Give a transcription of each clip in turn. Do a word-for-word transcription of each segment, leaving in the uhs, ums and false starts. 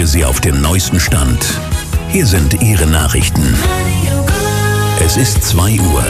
Sie auf dem neuesten Stand. Hier sind Ihre Nachrichten. Es ist zwei Uhr.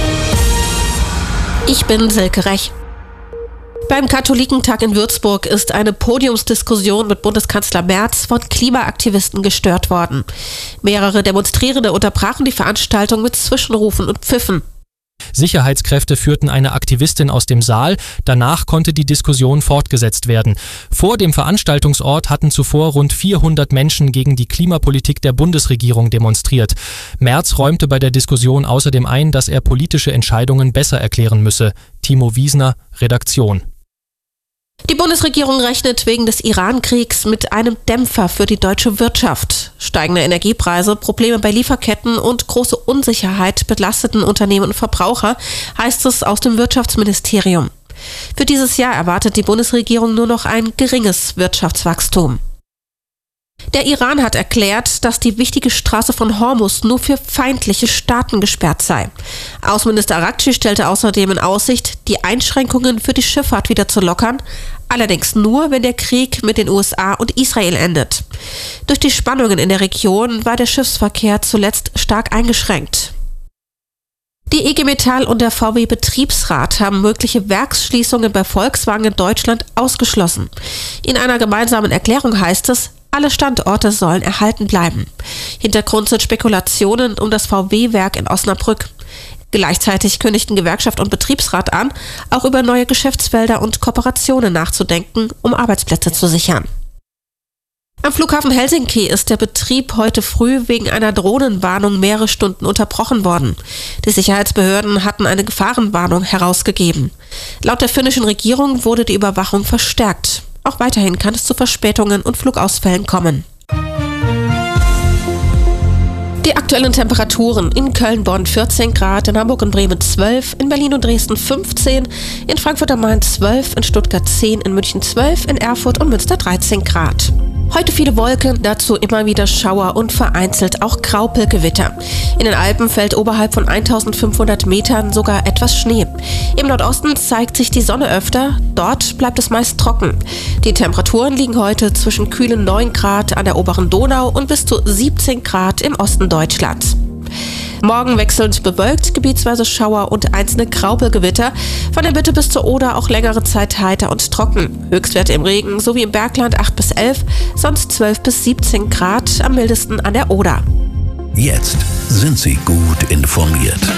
Ich bin Silke Rech. Beim Katholikentag in Würzburg ist eine Podiumsdiskussion mit Bundeskanzler Merz von Klimaaktivisten gestört worden. Mehrere Demonstrierende unterbrachen die Veranstaltung mit Zwischenrufen und Pfiffen. Sicherheitskräfte führten eine Aktivistin aus dem Saal. Danach konnte die Diskussion fortgesetzt werden. Vor dem Veranstaltungsort hatten zuvor rund vierhundert Menschen gegen die Klimapolitik der Bundesregierung demonstriert. Merz räumte bei der Diskussion außerdem ein, dass er politische Entscheidungen besser erklären müsse. Timo Wiesner, Redaktion. Die Bundesregierung rechnet wegen des Iran-Kriegs mit einem Dämpfer für die deutsche Wirtschaft. Steigende Energiepreise, Probleme bei Lieferketten und große Unsicherheit belasteten Unternehmen und Verbraucher, heißt es aus dem Wirtschaftsministerium. Für dieses Jahr erwartet die Bundesregierung nur noch ein geringes Wirtschaftswachstum. Der Iran hat erklärt, dass die wichtige Straße von Hormuz nur für feindliche Staaten gesperrt sei. Außenminister Araghchi stellte außerdem in Aussicht, die Einschränkungen für die Schifffahrt wieder zu lockern, allerdings nur, wenn der Krieg mit den U S A und Israel endet. Durch die Spannungen in der Region war der Schiffsverkehr zuletzt stark eingeschränkt. Die I G Metall und der V W-Betriebsrat haben mögliche Werksschließungen bei Volkswagen in Deutschland ausgeschlossen. In einer gemeinsamen Erklärung heißt es, alle Standorte sollen erhalten bleiben. Hintergrund sind Spekulationen um das V W-Werk in Osnabrück. Gleichzeitig kündigten Gewerkschaft und Betriebsrat an, auch über neue Geschäftsfelder und Kooperationen nachzudenken, um Arbeitsplätze zu sichern. Am Flughafen Helsinki ist der Betrieb heute früh wegen einer Drohnenwarnung mehrere Stunden unterbrochen worden. Die Sicherheitsbehörden hatten eine Gefahrenwarnung herausgegeben. Laut der finnischen Regierung wurde die Überwachung verstärkt. Auch weiterhin kann es zu Verspätungen und Flugausfällen kommen. Die aktuellen Temperaturen: in Köln, Bonn vierzehn Grad, in Hamburg und Bremen zwölf, in Berlin und Dresden fünfzehn, in Frankfurt am Main zwölf, in Stuttgart zehn, in München zwölf, in Erfurt und Münster dreizehn Grad. Heute viele Wolken, dazu immer wieder Schauer und vereinzelt auch Graupelgewitter. In den Alpen fällt oberhalb von eintausendfünfhundert Metern sogar etwas Schnee. Im Nordosten zeigt sich die Sonne öfter, dort bleibt es meist trocken. Die Temperaturen liegen heute zwischen kühlen neun Grad an der oberen Donau und bis zu siebzehn Grad im Osten Deutschlands. Morgen wechselnd bewölkt, gebietsweise Schauer und einzelne Graupelgewitter. Von der Mitte bis zur Oder auch längere Zeit heiter und trocken. Höchstwerte im Regen sowie im Bergland acht bis elf, sonst zwölf bis siebzehn Grad, am mildesten an der Oder. Jetzt sind Sie gut informiert.